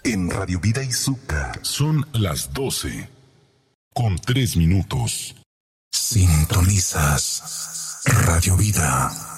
en Radio Vida Izúcar. Son las 12:03. Sintonizas Radio Vida.